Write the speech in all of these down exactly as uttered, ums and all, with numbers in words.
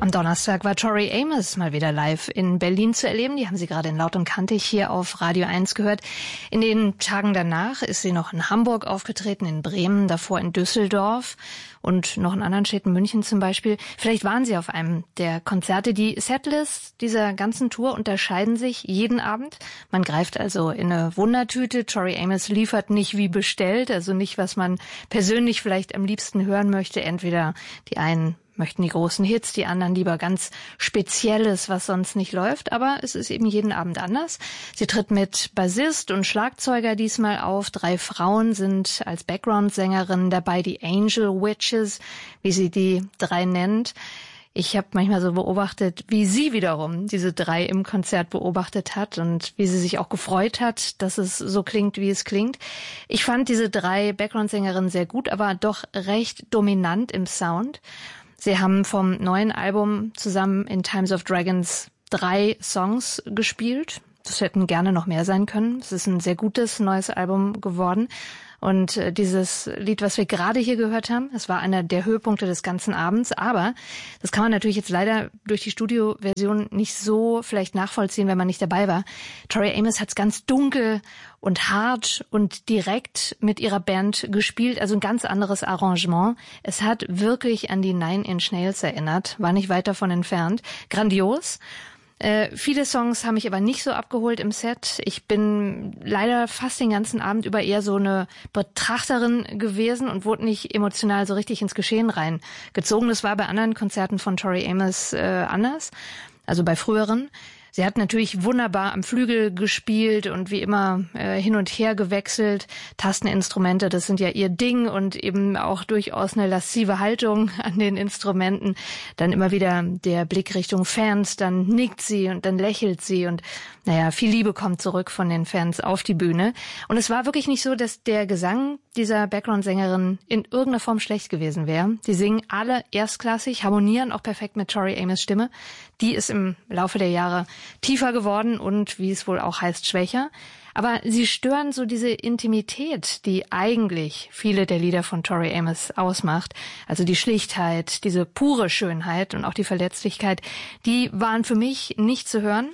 Am Donnerstag war Tori Amos mal wieder live in Berlin zu erleben. Die haben Sie gerade in Laut und Kantig hier auf Radio eins gehört. In den Tagen danach ist sie noch in Hamburg aufgetreten, in Bremen, davor in Düsseldorf und noch in anderen Städten, München zum Beispiel. Vielleicht waren Sie auf einem der Konzerte. Die Setlists dieser ganzen Tour unterscheiden sich jeden Abend. Man greift also in eine Wundertüte. Tori Amos liefert nicht wie bestellt, also nicht, was man persönlich vielleicht am liebsten hören möchte. Entweder die einen möchten die großen Hits, die anderen lieber ganz Spezielles, was sonst nicht läuft. Aber es ist eben jeden Abend anders. Sie tritt mit Bassist und Schlagzeuger diesmal auf. Drei Frauen sind als Background-Sängerinnen dabei, die Angel Witches, wie sie die drei nennt. Ich habe manchmal so beobachtet, wie sie wiederum diese drei im Konzert beobachtet hat und wie sie sich auch gefreut hat, dass es so klingt, wie es klingt. Ich fand diese drei Background-Sängerinnen sehr gut, aber doch recht dominant im Sound. Sie haben vom neuen Album zusammen in Times of Dragons drei Songs gespielt. Das hätten gerne noch mehr sein können. Es ist ein sehr gutes neues Album geworden. Und äh, dieses Lied, was wir gerade hier gehört haben, das war einer der Höhepunkte des ganzen Abends. Aber das kann man natürlich jetzt leider durch die Studioversion nicht so vielleicht nachvollziehen, wenn man nicht dabei war. Tori Amos hat es ganz dunkel und hart und direkt mit ihrer Band gespielt, also ein ganz anderes Arrangement. Es hat wirklich an die Nine Inch Nails erinnert, war nicht weit davon entfernt. Grandios. Äh, viele Songs haben mich aber nicht so abgeholt im Set. Ich bin leider fast den ganzen Abend über eher so eine Betrachterin gewesen und wurde nicht emotional so richtig ins Geschehen reingezogen. Das war bei anderen Konzerten von Tori Amos äh, anders, also bei früheren. Sie hat natürlich wunderbar am Flügel gespielt und wie immer äh, hin und her gewechselt. Tasteninstrumente, das sind ja ihr Ding und eben auch durchaus eine laszive Haltung an den Instrumenten. Dann immer wieder der Blick Richtung Fans, dann nickt sie und dann lächelt sie und naja, viel Liebe kommt zurück von den Fans auf die Bühne. Und es war wirklich nicht so, dass der Gesang dieser Background-Sängerin in irgendeiner Form schlecht gewesen wäre. Sie singen alle erstklassig, harmonieren auch perfekt mit Tori Amos' Stimme. Die ist im Laufe der Jahre tiefer geworden und, wie es wohl auch heißt, schwächer. Aber sie stören so diese Intimität, die eigentlich viele der Lieder von Tori Amos ausmacht. Also die Schlichtheit, diese pure Schönheit und auch die Verletzlichkeit, die waren für mich nicht zu hören.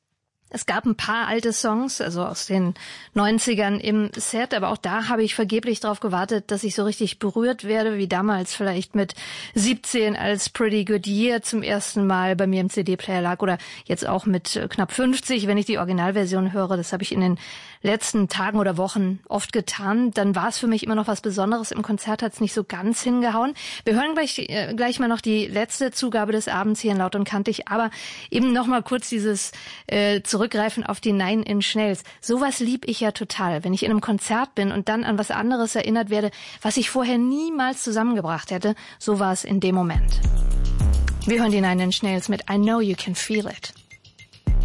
Es gab ein paar alte Songs, also aus den neunzigern im Set, aber auch da habe ich vergeblich darauf gewartet, dass ich so richtig berührt werde, wie damals vielleicht mit siebzehn, als Pretty Good Year zum ersten Mal bei mir im C D-Player lag oder jetzt auch mit knapp fünfzig, wenn ich die Originalversion höre. Das habe ich in den letzten Tagen oder Wochen oft getan. Dann war es für mich immer noch was Besonderes. Im Konzert hat es nicht so ganz hingehauen. Wir hören gleich, äh, gleich mal noch die letzte Zugabe des Abends hier in Laut und Kantig, aber eben noch mal kurz dieses äh, zurück Zurückgreifen auf die Nine Inch Nails. Sowas lieb ich ja total, wenn ich in einem Konzert bin und dann an was anderes erinnert werde, was ich vorher niemals zusammengebracht hätte. So war es in dem Moment. Wir hören die Nine Inch Nails mit I Know You Can Feel It.